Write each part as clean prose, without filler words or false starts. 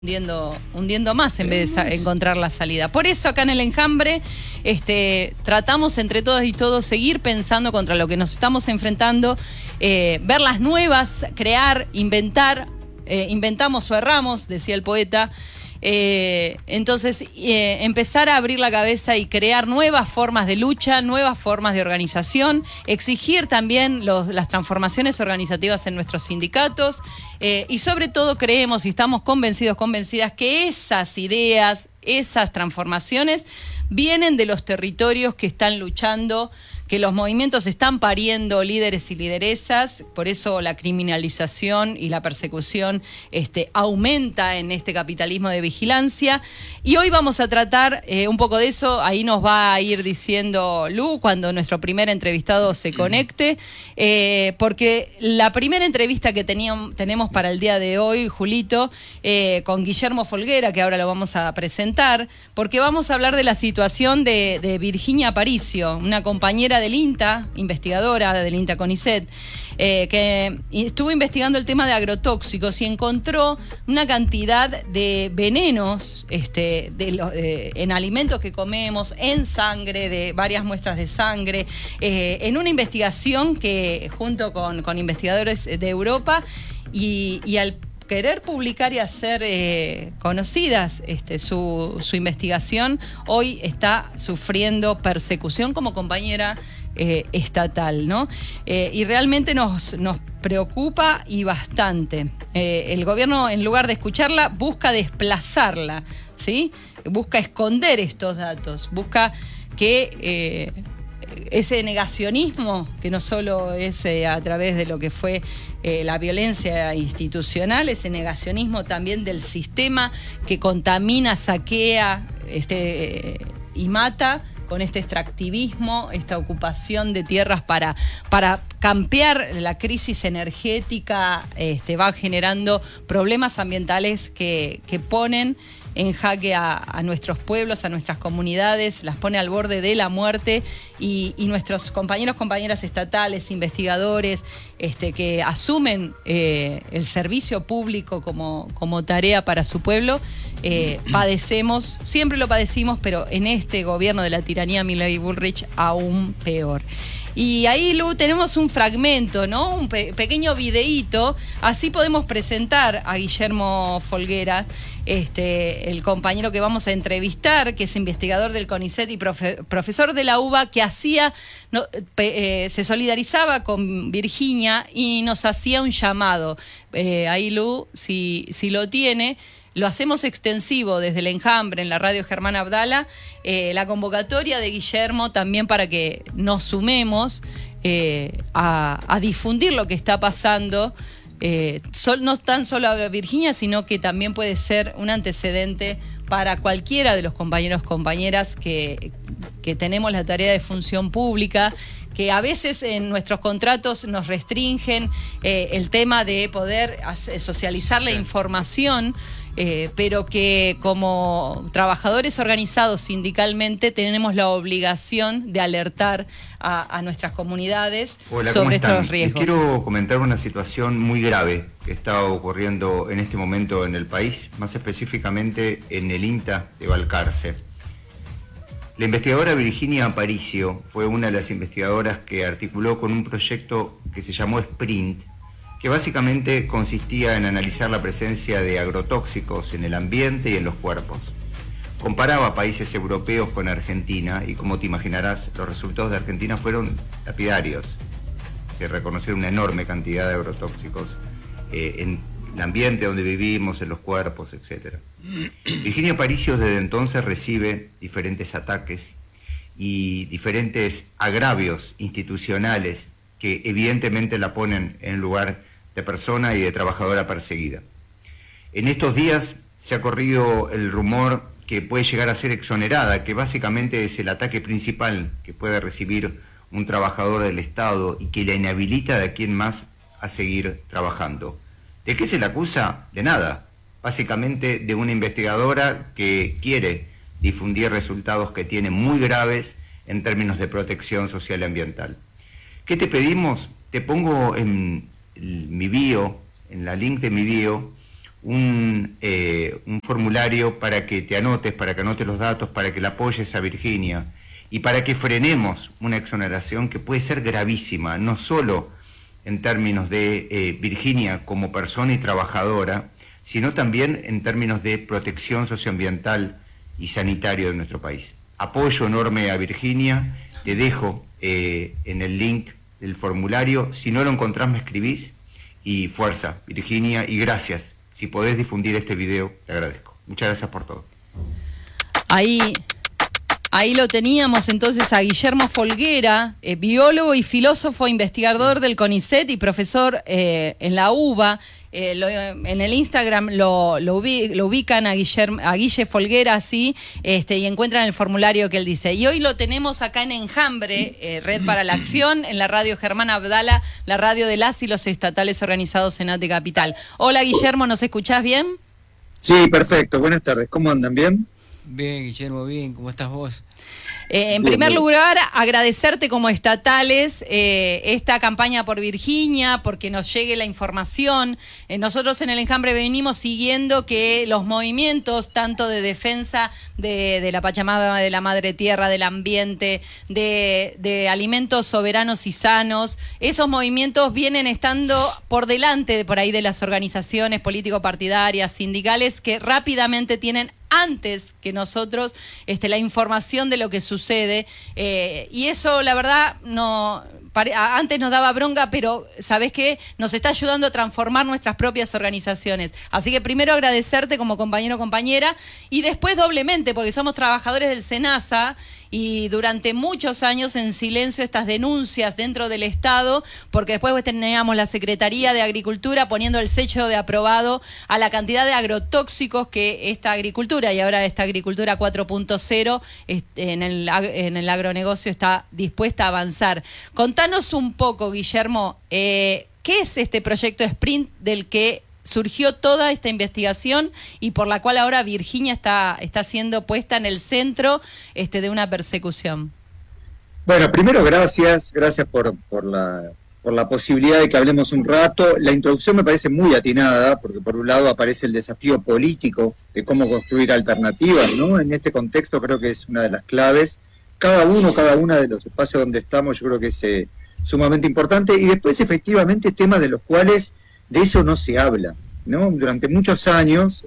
hundiendo más en vez de encontrar la salida. Por eso acá en el Enjambre tratamos entre todas y todos seguir pensando contra lo que nos estamos enfrentando, ver las nuevas, crear, inventar, inventamos o erramos, decía el poeta. Entonces empezar a abrir la cabeza y crear nuevas formas de lucha, nuevas formas de organización, exigir también las transformaciones organizativas en nuestros sindicatos, y sobre todo creemos y estamos convencidas que esas ideas, esas transformaciones vienen de los territorios que están luchando, que los movimientos están pariendo líderes y lideresas. Por eso la criminalización y la persecución aumenta en este capitalismo de vigilancia. Y hoy vamos a tratar un poco de eso. Ahí nos va a ir diciendo Lu cuando nuestro primer entrevistado se conecte, porque la primera entrevista que tenemos para el día de hoy, Julito, con Guillermo Folguera, que ahora lo vamos a presentar, porque vamos a hablar de la situación de Virginia Aparicio, una compañera del INTA, investigadora del INTA CONICET, que estuvo investigando el tema de agrotóxicos y encontró una cantidad de venenos en alimentos que comemos, en sangre, de varias muestras de sangre, en una investigación que junto con investigadores de Europa y al querer publicar y hacer conocidas su investigación, hoy está sufriendo persecución como compañera estatal, ¿no? Y realmente nos preocupa y bastante. El gobierno, en lugar de escucharla, busca desplazarla, ¿sí? Busca esconder estos datos, busca que ese negacionismo, que no solo es a través de lo que fue la violencia institucional, ese negacionismo también del sistema que contamina, saquea y mata con este extractivismo, esta ocupación de tierras para campear la crisis energética, va generando problemas ambientales que ponen en jaque a nuestros pueblos, a nuestras comunidades, las pone al borde de la muerte, y nuestros compañeras estatales, investigadores, que asumen el servicio público como tarea para su pueblo, padecemos, siempre lo padecimos, pero en este gobierno de la tiranía Milei Bullrich aún peor. Y ahí, Lu, tenemos un fragmento, ¿no? Un pequeño videíto, así podemos presentar a Guillermo Folguera, el compañero que vamos a entrevistar, que es investigador del CONICET y profesor de la UBA, que se solidarizaba con Virginia y nos hacía un llamado. Ahí, Lu, si lo tiene, lo hacemos extensivo desde el Enjambre, en la radio Germán Abdala, la convocatoria de Guillermo también para que nos sumemos a difundir lo que está pasando, no tan solo a Virginia, sino que también puede ser un antecedente para cualquiera de los compañeros, compañeras que tenemos la tarea de función pública, que a veces en nuestros contratos nos restringen el tema de poder socializar la información, pero que como trabajadores organizados sindicalmente tenemos la obligación de alertar a nuestras comunidades. Hola, sobre estos riesgos. Les quiero comentar una situación muy grave que está ocurriendo en este momento en el país, más específicamente en el INTA de Balcarce. La investigadora Virginia Aparicio fue una de las investigadoras que articuló con un proyecto que se llamó Sprint, que básicamente consistía en analizar la presencia de agrotóxicos en el ambiente y en los cuerpos. Comparaba países europeos con Argentina y, como te imaginarás, los resultados de Argentina fueron lapidarios. Se reconocieron una enorme cantidad de agrotóxicos en el ambiente donde vivimos, en los cuerpos, etc. Virginia Aparicio desde entonces recibe diferentes ataques y diferentes agravios institucionales que evidentemente la ponen en lugar de persona y de trabajadora perseguida. En estos días se ha corrido el rumor que puede llegar a ser exonerada, que básicamente es el ataque principal que puede recibir un trabajador del Estado y que la inhabilita de quien más a seguir trabajando. ¿De qué se le acusa? De nada. Básicamente de una investigadora que quiere difundir resultados que tiene muy graves en términos de protección social y ambiental. ¿Qué te pedimos? Te pongo en mi bio, en la link de mi bio, un formulario para que te anotes, para que anotes los datos, para que la apoyes a Virginia y para que frenemos una exoneración que puede ser gravísima, no solo en términos de Virginia como persona y trabajadora, sino también en términos de protección socioambiental y sanitario de nuestro país. Apoyo enorme a Virginia, te dejo en el link del formulario, si no lo encontrás me escribís, y fuerza, Virginia, y gracias. Si podés difundir este video, te agradezco. Muchas gracias por todo. Ahí lo teníamos entonces a Guillermo Folguera, biólogo y filósofo, investigador del CONICET y profesor en la UBA. En el Instagram lo ubican a Guille Folguera, así, y encuentran el formulario que él dice. Y hoy lo tenemos acá en Enjambre, Red para la Acción, en la radio Germán Abdala, la radio de las y los estatales organizados en ATE Capital. Hola Guillermo, ¿nos escuchás bien? Sí, perfecto. Buenas tardes. ¿Cómo andan? ¿Bien? Bien, Guillermo, bien. ¿Cómo estás vos? En primer lugar, agradecerte como estatales esta campaña por Virginia, porque nos llegue la información. Nosotros en el Enjambre venimos siguiendo que los movimientos, tanto de defensa de la Pachamama, de la Madre Tierra, del ambiente, de alimentos soberanos y sanos, esos movimientos vienen estando por delante por ahí de las organizaciones político-partidarias, sindicales, que rápidamente tienen antes que nosotros la información de lo que sucede, y eso la verdad antes nos daba bronca, pero ¿sabés qué? Nos está ayudando a transformar nuestras propias organizaciones. Así que primero agradecerte como compañero o compañera, y después doblemente, porque somos trabajadores del SENASA, y durante muchos años en silencio estas denuncias dentro del Estado, porque después teníamos la Secretaría de Agricultura poniendo el sello de aprobado a la cantidad de agrotóxicos que esta agricultura, y ahora esta agricultura 4.0 en el agronegocio está dispuesta a avanzar. Contanos un poco, Guillermo, ¿qué es este proyecto Sprint del que surgió toda esta investigación y por la cual ahora Virginia está siendo puesta en el centro de una persecución? Bueno, primero gracias por la posibilidad de que hablemos un rato. La introducción me parece muy atinada, porque por un lado aparece el desafío político de cómo construir alternativas, ¿no? En este contexto creo que es una de las claves. Cada una de los espacios donde estamos yo creo que es sumamente importante, y después efectivamente temas de los cuales de eso no se habla, ¿no? Durante muchos años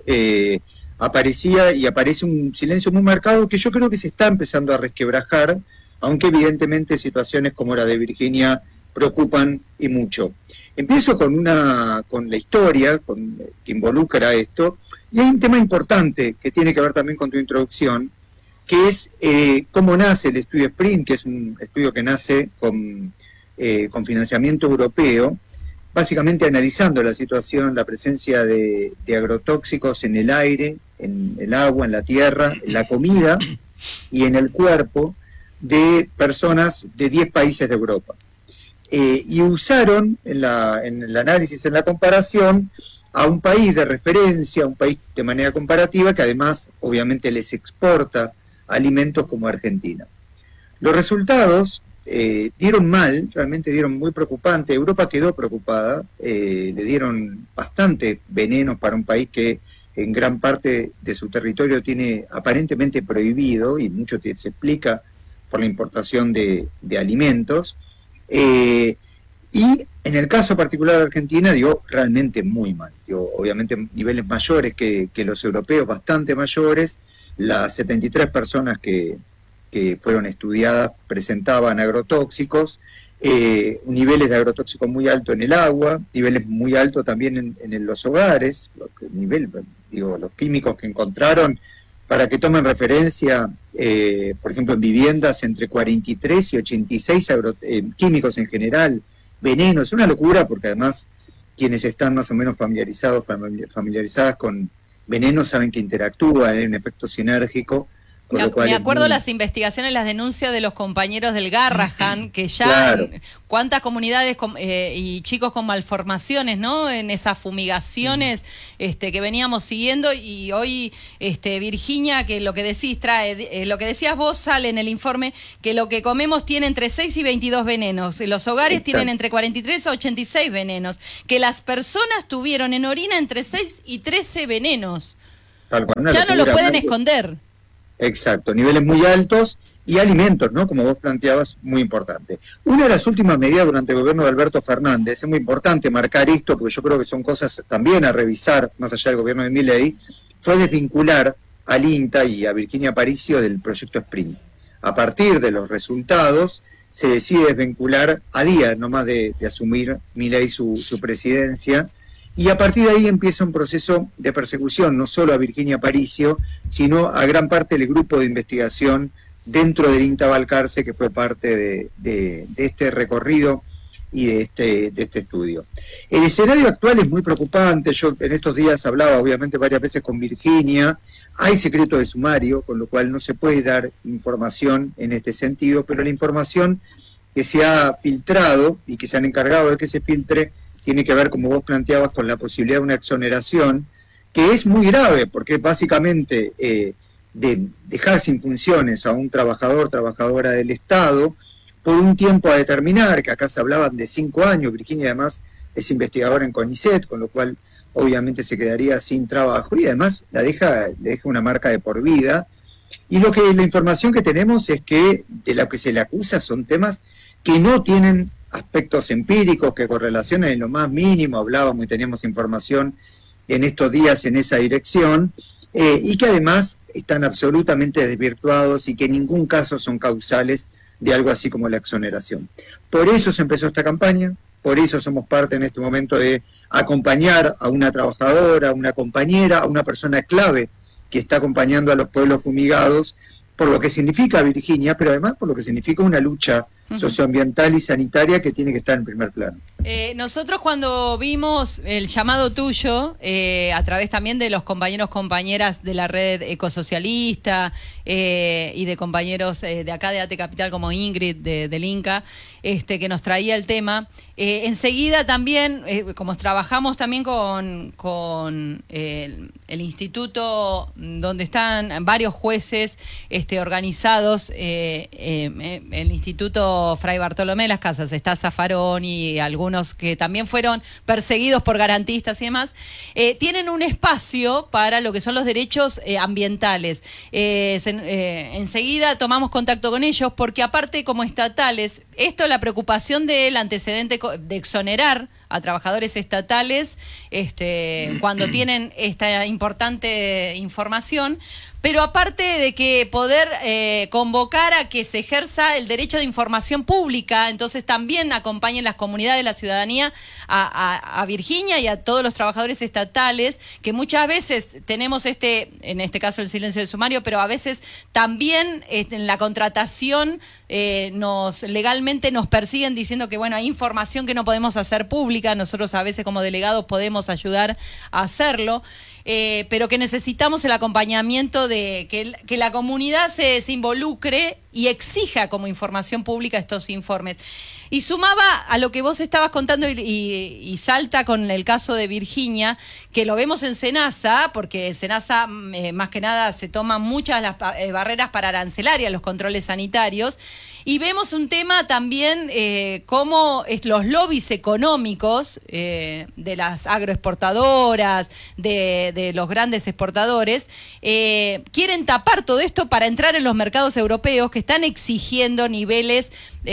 aparecía y aparece un silencio muy marcado que yo creo que se está empezando a resquebrajar, aunque evidentemente situaciones como la de Virginia preocupan y mucho. Empiezo con la historia que involucra esto, y hay un tema importante que tiene que ver también con tu introducción, que es cómo nace el estudio Sprint, que es un estudio que nace con financiamiento europeo, básicamente analizando la situación, la presencia de agrotóxicos en el aire, en el agua, en la tierra, en la comida y en el cuerpo de personas de 10 países de Europa. Y usaron en el análisis, en la comparación, a un país de referencia, un país de manera comparativa, que además obviamente les exporta alimentos como Argentina. Los resultados dieron mal, realmente dieron muy preocupante. Europa quedó preocupada, le dieron bastante veneno para un país que en gran parte de su territorio tiene aparentemente prohibido, y mucho se explica por la importación de alimentos, y en el caso particular de Argentina dio realmente muy mal, dio obviamente niveles mayores que los europeos, bastante mayores. Las 73 personas que fueron estudiadas presentaban agrotóxicos, niveles de agrotóxicos muy altos en el agua, niveles muy altos también en los hogares, los químicos que encontraron, para que tomen referencia, por ejemplo, en viviendas, entre 43 y 86 químicos en general, venenos. Es una locura, porque además quienes están más o menos familiarizadas con venenos saben que interactúan, hay un efecto sinérgico con lo cual me acuerdo muy... las investigaciones, las denuncias de los compañeros del Garrahan, que ya Claro. cuántas comunidades y chicos con malformaciones, ¿no? En esas fumigaciones que veníamos siguiendo, y hoy Virginia, que lo que decís trae, lo que decías vos sale en el informe, que lo que comemos tiene entre 6 y 22 venenos, los hogares Exacto. tienen entre 43 a 86 venenos, que las personas tuvieron en orina entre 6 y 13 venenos. Tal cual, una Ya no lo locura, pueden una- esconder. Exacto, niveles muy altos y alimentos, ¿no? Como vos planteabas, muy importante. Una de las últimas medidas durante el gobierno de Alberto Fernández, es muy importante marcar esto, porque yo creo que son cosas también a revisar, más allá del gobierno de Milei, fue desvincular al INTA y a Virginia Aparicio del proyecto Sprint. A partir de los resultados, se decide desvincular a días nomás de asumir Milei su presidencia, y a partir de ahí empieza un proceso de persecución, no solo a Virginia Aparicio, sino a gran parte del grupo de investigación dentro del INTA Balcarce, que fue parte de este recorrido y de este estudio. El escenario actual es muy preocupante. Yo en estos días hablaba obviamente varias veces con Virginia. Hay secreto de sumario, con lo cual no se puede dar información en este sentido, pero la información que se ha filtrado y que se han encargado de que se filtre tiene que ver, como vos planteabas, con la posibilidad de una exoneración, que es muy grave, porque básicamente de dejar sin funciones a un trabajador, trabajadora del Estado, por un tiempo a determinar, que acá se hablaban de 5 años, Virginia además es investigadora en CONICET, con lo cual obviamente se quedaría sin trabajo, y además le deja una marca de por vida. Y la información que tenemos es que de lo que se le acusa son temas que no tienen aspectos empíricos, que correlacionan en lo más mínimo, hablábamos y teníamos información en estos días en esa dirección, y que además están absolutamente desvirtuados y que en ningún caso son causales de algo así como la exoneración. Por eso se empezó esta campaña, por eso somos parte en este momento de acompañar a una trabajadora, a una compañera, a una persona clave que está acompañando a los pueblos fumigados, por lo que significa Virginia, pero además por lo que significa una lucha socioambiental y sanitaria que tiene que estar en primer plano. Nosotros cuando vimos el llamado tuyo, a través también de los compañeras de la red ecosocialista y de compañeros de acá de ATE Capital como Ingrid del Inca, que nos traía el tema, enseguida también, como trabajamos también con el instituto donde están varios jueces organizados, el Instituto Fray Bartolomé de las Casas, está Zaffarón y algunos que también fueron perseguidos por garantistas y demás, tienen un espacio para lo que son los derechos ambientales. Enseguida tomamos contacto con ellos porque aparte como estatales, la preocupación del antecedente de exonerar a trabajadores estatales cuando tienen esta importante información, pero aparte de que poder convocar a que se ejerza el derecho de información pública, entonces también acompañen las comunidades, la ciudadanía a Virginia y a todos los trabajadores estatales, que muchas veces tenemos en este caso el silencio de sumario, pero a veces también en la contratación legalmente nos persiguen diciendo que bueno, hay información que no podemos hacer pública, nosotros a veces como delegados podemos ayudar a hacerlo, pero que necesitamos el acompañamiento de que la comunidad se involucre y exija como información pública estos informes. Y sumaba a lo que vos estabas contando y salta con el caso de Virginia, que lo vemos en SENASA, porque SENASA más que nada se toman muchas las barreras para arancelarias, los controles sanitarios, y vemos un tema también cómo los lobbies económicos de las agroexportadoras, de los grandes exportadores, quieren tapar todo esto para entrar en los mercados europeos que están exigiendo niveles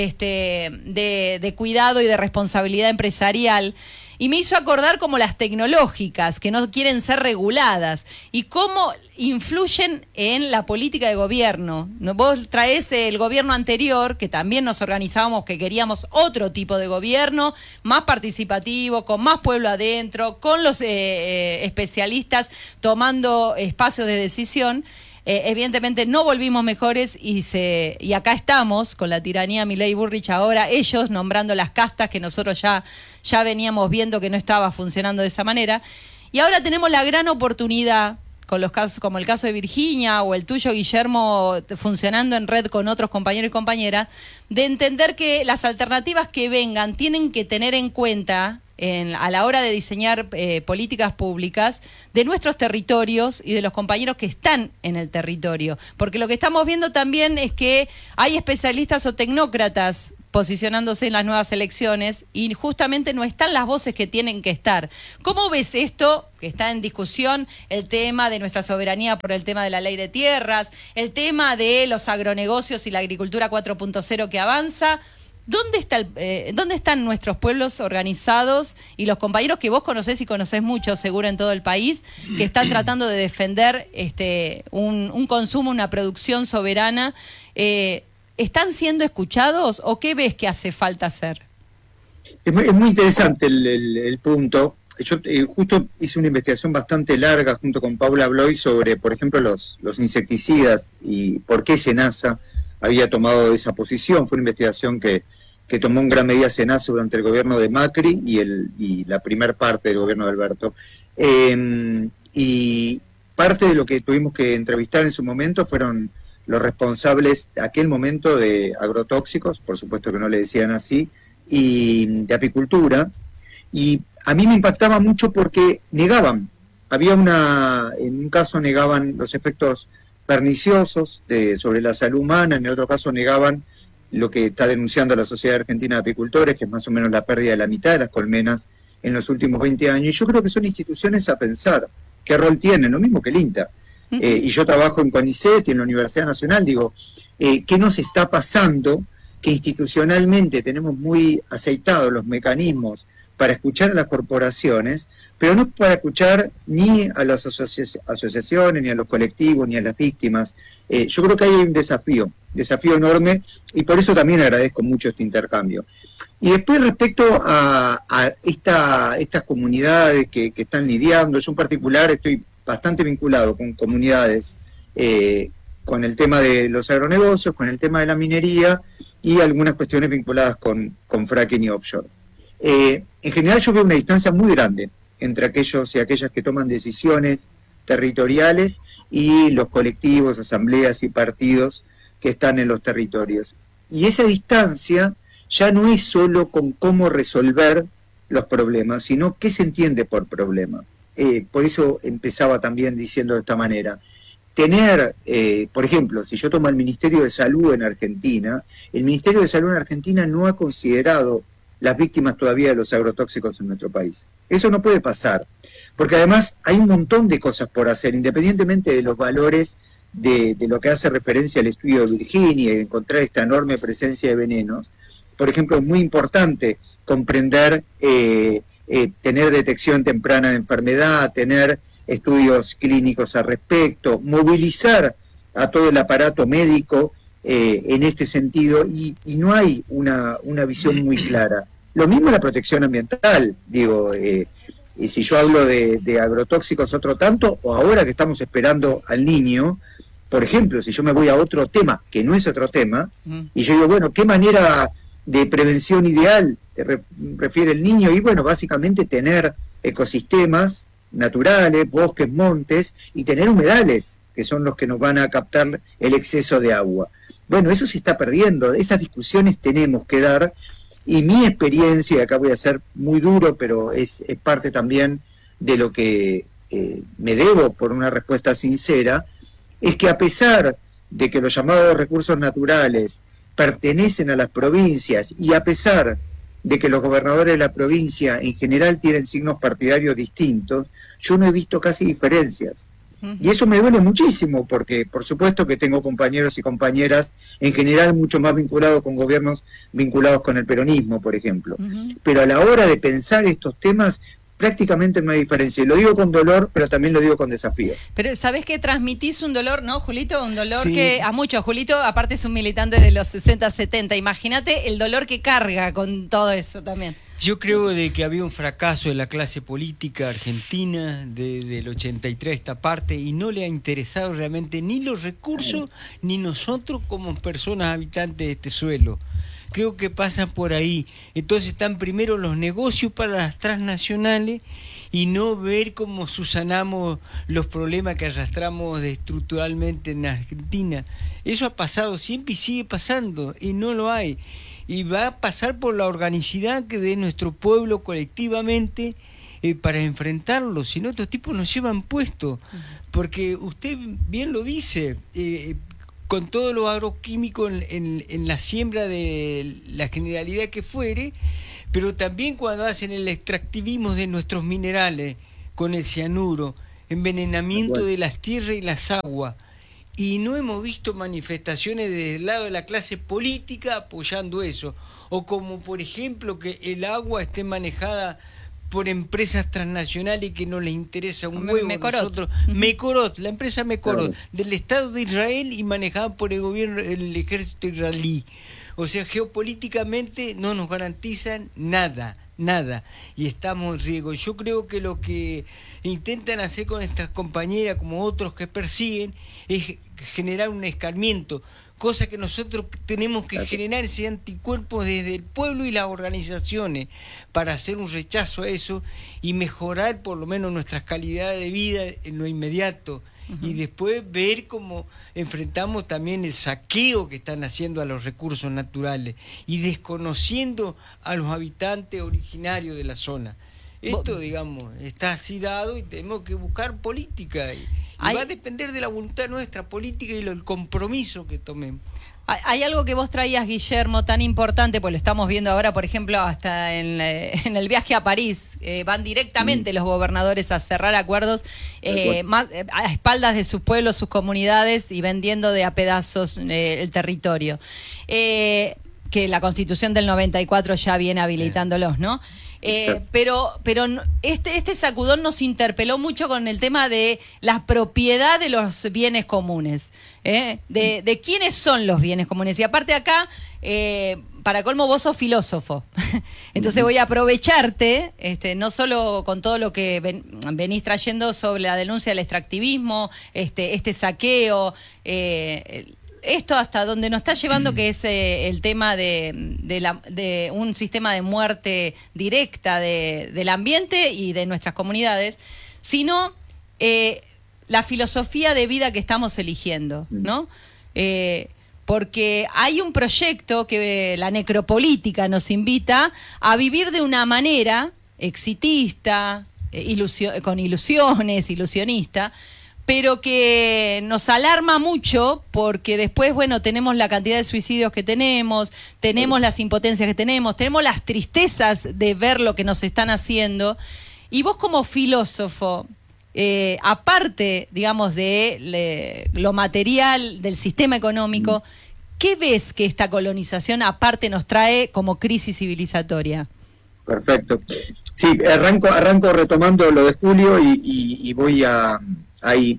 de cuidado y de responsabilidad empresarial. Y me hizo acordar como las tecnológicas, que no quieren ser reguladas, y cómo influyen en la política de gobierno. Vos traés el gobierno anterior, que también nos organizábamos, que queríamos otro tipo de gobierno, más participativo, con más pueblo adentro, con los especialistas tomando espacios de decisión. Evidentemente no volvimos mejores y acá estamos con la tiranía Milei Burrich ahora, ellos nombrando las castas que nosotros ya veníamos viendo que no estaba funcionando de esa manera, y ahora tenemos la gran oportunidad con los casos como el caso de Virginia o el tuyo, Guillermo, funcionando en red con otros compañeros y compañeras, de entender que las alternativas que vengan tienen que tener en cuenta a la hora de diseñar políticas públicas de nuestros territorios y de los compañeros que están en el territorio. Porque lo que estamos viendo también es que hay especialistas o tecnócratas posicionándose en las nuevas elecciones y justamente no están las voces que tienen que estar. ¿Cómo ves esto que está en discusión, el tema de nuestra soberanía por el tema de la ley de tierras, el tema de los agronegocios y la agricultura 4.0 que avanza? ¿Dónde están nuestros pueblos organizados y los compañeros que vos conocés y conocés mucho, seguro en todo el país, que están tratando de defender un consumo, una producción soberana? ¿Están siendo escuchados o qué ves que hace falta hacer? Es muy interesante el punto. Yo justo hice una investigación bastante larga junto con Paula Bloy sobre, por ejemplo, los insecticidas y por qué SENASA había tomado esa posición. Fue una investigación que tomó en gran medida SENASA durante el gobierno de Macri y la primer parte del gobierno de Alberto. Y parte de lo que tuvimos que entrevistar en su momento fueron los responsables de aquel momento de agrotóxicos, por supuesto que no le decían así, y de apicultura. Y a mí me impactaba mucho porque negaban. En un caso negaban los efectos perniciosos sobre la salud humana, en el otro caso negaban lo que está denunciando la Sociedad Argentina de Apicultores, que es más o menos la pérdida de la mitad de las colmenas en los últimos 20 años. Y yo creo que son instituciones a pensar qué rol tienen, lo mismo que el INTA. Y yo trabajo en CONICET y en la Universidad Nacional, digo, ¿qué nos está pasando? Que institucionalmente tenemos muy aceitados los mecanismos para escuchar a las corporaciones, pero no para escuchar ni a las asociaciones, ni a los colectivos, ni a las víctimas. Yo creo que hay un desafío enorme, y por eso también agradezco mucho este intercambio. Y después respecto a estas comunidades que están lidiando, yo en particular estoy bastante vinculado con comunidades, con el tema de los agronegocios, con el tema de la minería y algunas cuestiones vinculadas con fracking y offshore. En general yo veo una distancia muy grande entre aquellos y aquellas que toman decisiones territoriales y los colectivos, asambleas y partidos que están en los territorios. Y esa distancia ya no es solo con cómo resolver los problemas, sino qué se entiende por problema. Por eso empezaba también diciendo de esta manera. Tener, por ejemplo, si yo tomo el Ministerio de Salud en Argentina, el Ministerio de Salud en Argentina no ha considerado las víctimas todavía de los agrotóxicos en nuestro país. Eso no puede pasar, porque además hay un montón de cosas por hacer, independientemente de los valores de lo que hace referencia al estudio de Virginia y de encontrar esta enorme presencia de venenos. Por ejemplo, es muy importante comprender, tener detección temprana de enfermedad, tener estudios clínicos al respecto, movilizar a todo el aparato médico en este sentido, y no hay una visión muy clara. Lo mismo la protección ambiental, digo, y si yo hablo de agrotóxicos otro tanto, o ahora que estamos esperando al niño, por ejemplo, si yo me voy a otro tema, que no es otro tema, y yo digo, bueno, ¿qué manera de prevención ideal refiere el niño? Y bueno, básicamente tener ecosistemas naturales, bosques, montes, y tener humedales, que son los que nos van a captar el exceso de agua. Bueno, eso se está perdiendo, esas discusiones tenemos que dar, y mi experiencia, y acá voy a ser muy duro, pero es parte también de lo que me debo por una respuesta sincera, es que a pesar de que los llamados recursos naturales pertenecen a las provincias, y a pesar de que los gobernadores de la provincia en general tienen signos partidarios distintos, yo no he visto casi diferencias. Y eso me duele muchísimo, porque por supuesto que tengo compañeros y compañeras en general mucho más vinculados con gobiernos vinculados con el peronismo, por ejemplo. Pero a la hora de pensar estos temas, prácticamente no hay diferencia. Y lo digo con dolor, pero también lo digo con desafío. Pero ¿sabés que transmitís un dolor, no, Julito? Un dolor Sí. que a muchos. Julito, aparte, es un militante de los 60, 70. Imagínate el dolor que carga con todo eso también. Yo creo de que había un fracaso de la clase política argentina desde el 83 esta parte, y no le ha interesado realmente ni los recursos ni nosotros como personas habitantes de este suelo. Creo que pasan por ahí. Entonces están primero los negocios para las transnacionales, y no ver cómo subsanamos los problemas que arrastramos estructuralmente en Argentina. Eso ha pasado siempre y sigue pasando, y no lo hay. Y va a pasar por la organicidad que de nuestro pueblo colectivamente para enfrentarlo. Si no, estos tipos nos llevan puesto. Porque usted bien lo dice, con todo lo agroquímico en la siembra de la generalidad que fuere, pero también cuando hacen el extractivismo de nuestros minerales con el cianuro, envenenamiento de las tierras y las aguas. Y no hemos visto manifestaciones desde el lado de la clase política apoyando eso. O como, por ejemplo, que el agua esté manejada por empresas transnacionales que no les interesa un huevo. Mecorot. Mecorot, la empresa Mecorot, del Estado de Israel y manejada por el gobierno, el ejército israelí. O sea, geopolíticamente no nos garantizan nada. Y estamos en riesgo. Yo creo que lo que intentan hacer con estas compañeras, como otros que persiguen, es generar un escarmiento, cosa que nosotros tenemos que generar ese anticuerpo desde el pueblo y las organizaciones para hacer un rechazo a eso y mejorar por lo menos nuestras calidades de vida en lo inmediato. Y después ver cómo enfrentamos también el saqueo que están haciendo a los recursos naturales y desconociendo a los habitantes originarios de la zona. Esto, digamos, está así dado y tenemos que buscar política. Y va a depender de la voluntad nuestra política y el compromiso que tomemos. Hay algo que vos traías, Guillermo, tan importante, pues lo estamos viendo ahora, por ejemplo, hasta en el viaje a París, van directamente los gobernadores a cerrar acuerdos a espaldas de sus pueblos, sus comunidades y vendiendo de a pedazos el territorio. Que la Constitución del 94 ya viene habilitándolos, ¿no? Pero este sacudón nos interpeló mucho con el tema de la propiedad de los bienes comunes, de quiénes son los bienes comunes. Y aparte acá, para colmo, vos sos filósofo, entonces voy a aprovecharte, no solo con todo lo que venís trayendo sobre la denuncia del extractivismo, este saqueo, esto hasta donde nos está llevando, que es el tema de un sistema de muerte directa del ambiente y de nuestras comunidades, sino la filosofía de vida que estamos eligiendo, ¿no? Porque hay un proyecto que la necropolítica nos invita a vivir de una manera exitista, con ilusiones, ilusionista, pero que nos alarma mucho porque después, bueno, tenemos la cantidad de suicidios que tenemos las impotencias que tenemos las tristezas de ver lo que nos están haciendo. Y vos como filósofo, aparte, digamos, de lo material del sistema económico, ¿qué ves que esta colonización aparte nos trae como crisis civilizatoria? Perfecto. Sí, arranco retomando lo de Julio y voy ahí.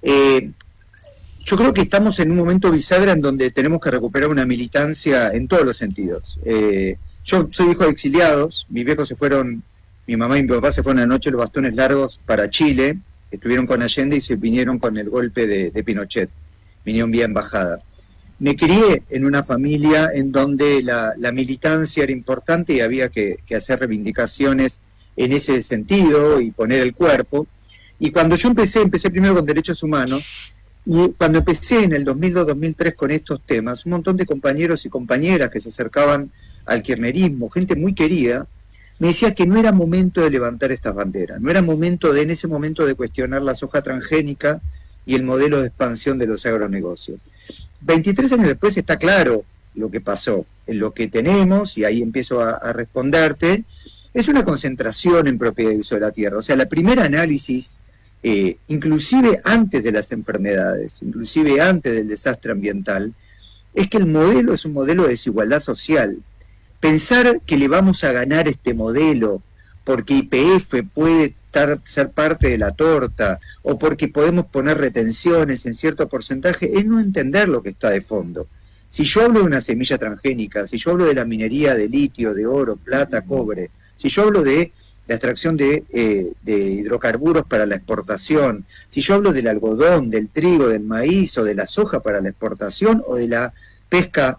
Yo creo que estamos en un momento bisagra en donde tenemos que recuperar una militancia en todos los sentidos. Yo soy hijo de exiliados, mis viejos se fueron, mi mamá y mi papá se fueron anoche los bastones largos para Chile, estuvieron con Allende y se vinieron con el golpe de Pinochet, vinieron vía embajada. Me crié en una familia en donde la militancia era importante y había que hacer reivindicaciones en ese sentido y poner el cuerpo. Y cuando yo empecé primero con derechos humanos, y cuando empecé en el 2002-2003 con estos temas, un montón de compañeros y compañeras que se acercaban al kirchnerismo, gente muy querida, me decía que no era momento de levantar estas banderas, no era momento en ese momento de cuestionar la soja transgénica y el modelo de expansión de los agronegocios. 23 años después está claro lo que pasó, en lo que tenemos, y ahí empiezo a responderte, es una concentración en propiedad y uso de la tierra. O sea, la primera análisis, inclusive antes de las enfermedades, inclusive antes del desastre ambiental, es que el modelo es un modelo de desigualdad social. Pensar que le vamos a ganar este modelo porque YPF puede ser parte de la torta o porque podemos poner retenciones en cierto porcentaje es no entender lo que está de fondo. Si yo hablo de una semilla transgénica, si yo hablo de la minería de litio, de oro, plata, cobre, si yo hablo de la extracción de hidrocarburos para la exportación, si yo hablo del algodón, del trigo, del maíz o de la soja para la exportación o de la pesca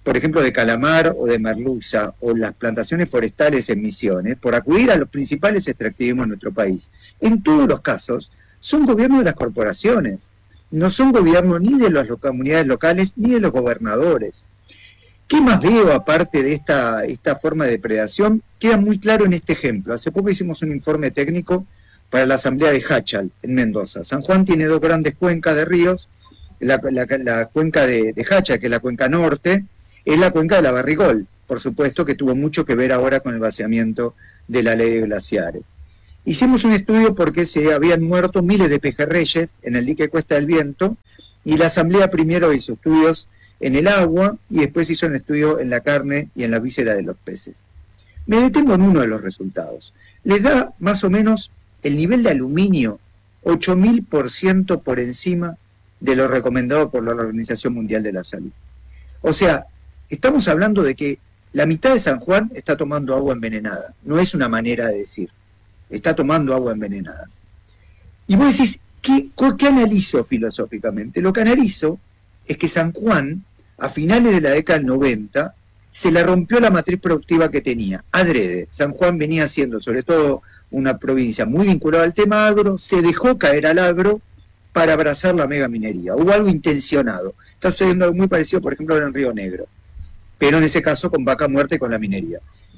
por ejemplo, de calamar o de merluza, o las plantaciones forestales en Misiones, por acudir a los principales extractivismos en nuestro país, en todos los casos, son gobiernos de las corporaciones, no son gobiernos ni de las comunidades locales ni de los gobernadores. ¿Qué más veo aparte de esta forma de depredación? Queda muy claro en este ejemplo. Hace poco hicimos un informe técnico para la asamblea de Hachal, en Mendoza. San Juan tiene dos grandes cuencas de ríos, la cuenca de Hachal, que es la cuenca norte, es la cuenca de la Barrigol, por supuesto, que tuvo mucho que ver ahora con el vaciamiento de la ley de glaciares. Hicimos un estudio porque se habían muerto miles de pejerreyes en el dique Cuesta del Viento, y la asamblea primero hizo estudios en el agua y después hizo un estudio en la carne y en la víscera de los peces. Me detengo en uno de los resultados. Les da más o menos el nivel de aluminio 8.000% por encima de lo recomendado por la Organización Mundial de la Salud. O sea, estamos hablando de que la mitad de San Juan está tomando agua envenenada. No es una manera de decir. Está tomando agua envenenada. Y vos decís, ¿qué analizo filosóficamente? Lo que analizo es que San Juan, a finales de la década del 90, se le rompió la matriz productiva que tenía. Adrede. San Juan venía siendo, sobre todo, una provincia muy vinculada al tema agro, se dejó caer al agro para abrazar la megaminería. Hubo algo intencionado. Está sucediendo algo muy parecido, por ejemplo, en Río Negro, pero en ese caso con Vaca Muerta y con la minería.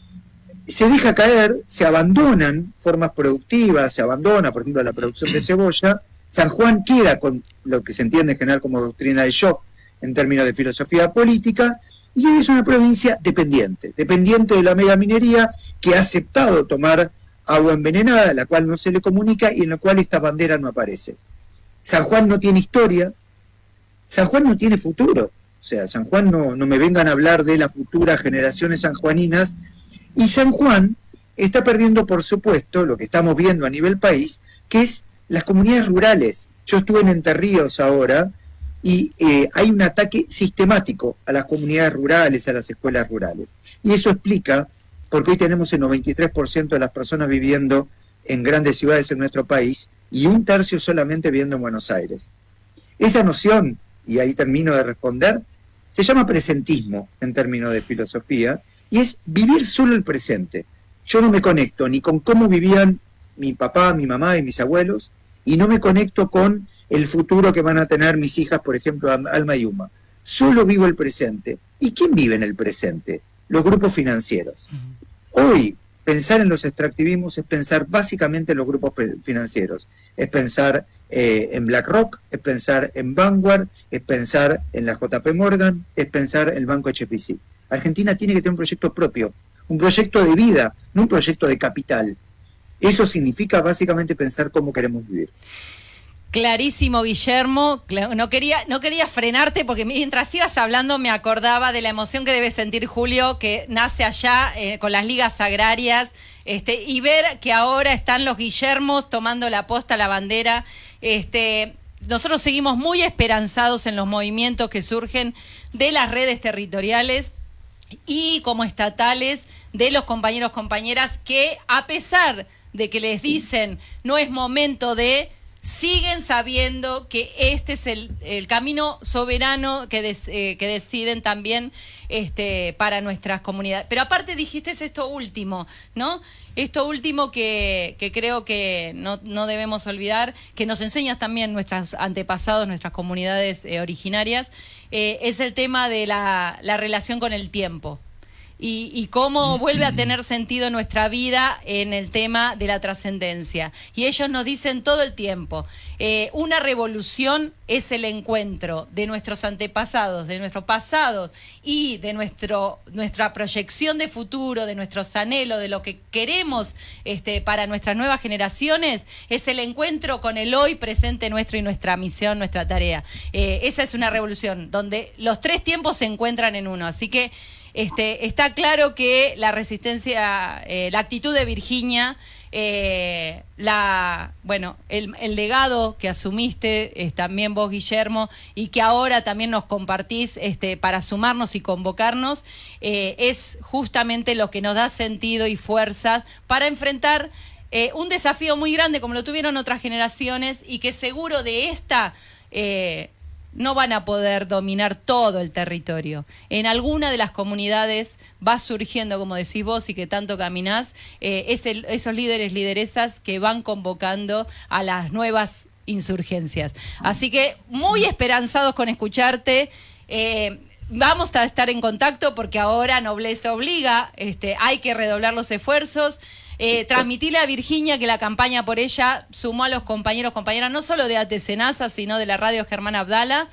Se deja caer, se abandonan formas productivas, se abandona, por ejemplo, la producción de cebolla. San Juan queda con lo que se entiende en general como doctrina del shock en términos de filosofía política, y hoy es una provincia dependiente de la megaminería, que ha aceptado tomar agua envenenada, la cual no se le comunica y en la cual esta bandera no aparece. San Juan no tiene historia, San Juan no tiene futuro. O sea, San Juan no me vengan a hablar de las futuras generaciones sanjuaninas, y San Juan está perdiendo, por supuesto, lo que estamos viendo a nivel país, que es las comunidades rurales. Yo estuve en Entre Ríos ahora, y hay un ataque sistemático a las comunidades rurales, a las escuelas rurales. Y eso explica por qué hoy tenemos el 93% de las personas viviendo en grandes ciudades en nuestro país, y 1/3 solamente viviendo en Buenos Aires. Esa noción, y ahí termino de responder, se llama presentismo en términos de filosofía, y es vivir solo el presente. Yo no me conecto ni con cómo vivían mi papá, mi mamá y mis abuelos, y no me conecto con el futuro que van a tener mis hijas, por ejemplo, Alma y Uma. Solo vivo el presente. ¿Y quién vive en el presente? Los grupos financieros. Hoy, pensar en los extractivismos es pensar básicamente en los grupos financieros. Es pensar en BlackRock, es pensar en Vanguard, es pensar en la JP Morgan, es pensar en el Banco HSBC. Argentina tiene que tener un proyecto propio, un proyecto de vida, no un proyecto de capital. Eso significa básicamente pensar cómo queremos vivir. Clarísimo, Guillermo. No quería frenarte porque mientras ibas hablando me acordaba de la emoción que debe sentir Julio, que nace allá con las ligas agrarias, y ver que ahora están los Guillermos tomando la posta, la bandera. Nosotros seguimos muy esperanzados en los movimientos que surgen de las redes territoriales y como estatales de los compañeros, compañeras, que a pesar de que les dicen no es momento de, siguen sabiendo que este es el camino soberano que deciden también para nuestras comunidades. Pero aparte dijiste esto último, ¿no? Esto último que creo que no debemos olvidar, que nos enseñan también nuestros antepasados, nuestras comunidades originarias, es el tema de la relación con el tiempo. Y cómo vuelve a tener sentido nuestra vida en el tema de la trascendencia. Y ellos nos dicen todo el tiempo, una revolución es el encuentro de nuestros antepasados, de nuestro pasado y de nuestra proyección de futuro, de nuestros anhelos, de lo que queremos para nuestras nuevas generaciones, es el encuentro con el hoy presente nuestro y nuestra misión, nuestra tarea. Esa es una revolución donde los tres tiempos se encuentran en uno. Así que está claro que la resistencia, la actitud de Virginia, el legado que asumiste también vos, Guillermo, y que ahora también nos compartís para sumarnos y convocarnos, es justamente lo que nos da sentido y fuerza para enfrentar un desafío muy grande como lo tuvieron otras generaciones, y que seguro de esta no van a poder dominar todo el territorio. En alguna de las comunidades va surgiendo, como decís vos y que tanto caminás, esos líderes, lideresas que van convocando a las nuevas insurgencias. Así que muy esperanzados con escucharte. Vamos a estar en contacto porque ahora nobleza obliga, hay que redoblar los esfuerzos. Transmitirle a Virginia que la campaña por ella sumó a los compañeras, no solo de AT Senasa, sino de la radio Germán Abdala,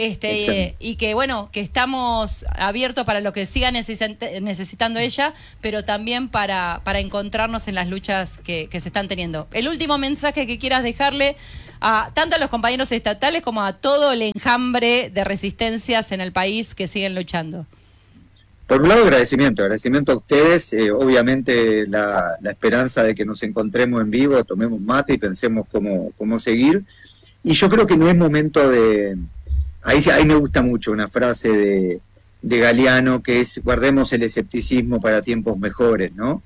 y que bueno, que estamos abiertos para lo que siga necesitando ella, pero también para encontrarnos en las luchas que se están teniendo. El último mensaje que quieras dejarle tanto a los compañeros estatales como a todo el enjambre de resistencias en el país que siguen luchando. Por un lado, agradecimiento a ustedes, obviamente la esperanza de que nos encontremos en vivo, tomemos mate y pensemos cómo seguir. Y yo creo que no es momento de... Ahí me gusta mucho una frase de Galeano, que es: guardemos el escepticismo para tiempos mejores, ¿no?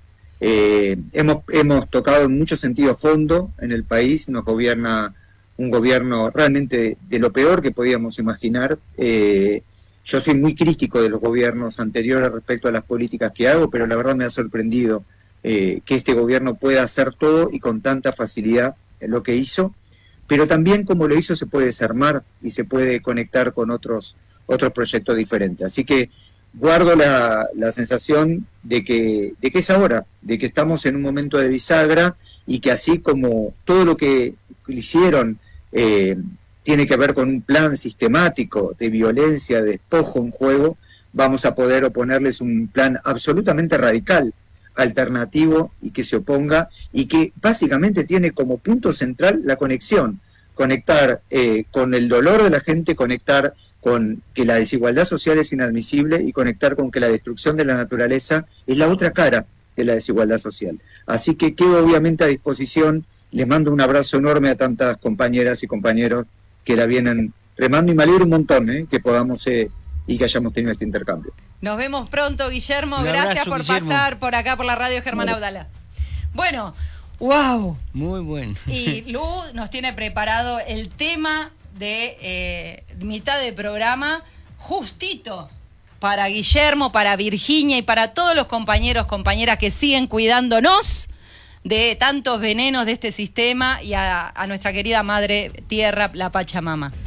Hemos tocado en muchos sentidos fondo en el país, nos gobierna un gobierno realmente de lo peor que podíamos imaginar. Yo soy muy crítico de los gobiernos anteriores respecto a las políticas que hago, pero la verdad me ha sorprendido que este gobierno pueda hacer todo y con tanta facilidad lo que hizo, pero también como lo hizo se puede desarmar y se puede conectar con otros proyectos diferentes. Así que guardo la sensación de que es ahora, de que estamos en un momento de bisagra y que así como todo lo que hicieron tiene que ver con un plan sistemático de violencia, de despojo en juego, vamos a poder oponerles un plan absolutamente radical, alternativo y que se oponga y que básicamente tiene como punto central la conexión, conectar con el dolor de la gente, conectar con que la desigualdad social es inadmisible y conectar con que la destrucción de la naturaleza es la otra cara de la desigualdad social. Así que quedo obviamente a disposición, les mando un abrazo enorme a tantas compañeras y compañeros que la vienen remando y me alegro un montón que podamos y que hayamos tenido este intercambio. Nos vemos pronto, Guillermo. Gracias por pasar por acá por la radio Germán Abdala. Bueno, wow. Muy bueno. Y Lu nos tiene preparado el tema de mitad de programa justito para Guillermo, para Virginia y para todos los compañeros, compañeras que siguen cuidándonos de tantos venenos de este sistema y a nuestra querida madre tierra, la Pachamama.